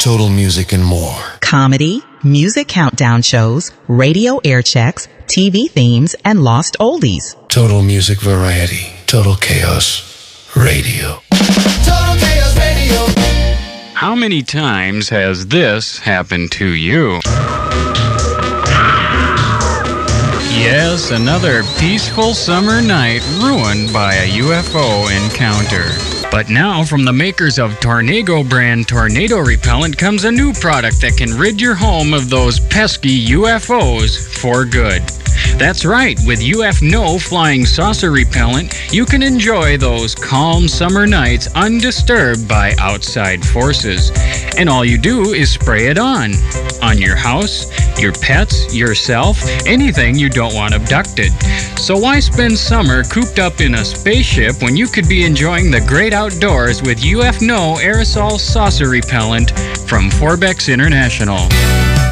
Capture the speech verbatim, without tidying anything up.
Total Music and more. Comedy, music countdown shows, radio air checks, T V themes, and lost oldies. Total Music Variety. Total Chaos Radio. Total Chaos Radio. How many times has this happened to you? Yes, another peaceful summer night ruined by a U F O encounter. But now, from the makers of Tornado brand Tornado Repellent comes a new product that can rid your home of those pesky U F Os for good. That's right, with U F N O Flying Saucer Repellent, you can enjoy those calm summer nights undisturbed by outside forces. And all you do is spray it on. On your house, your pets, yourself, anything you don't want abducted. So why spend summer cooped up in a spaceship when you could be enjoying the great outdoors with U F N O Aerosol Saucer Repellent from Forbex International?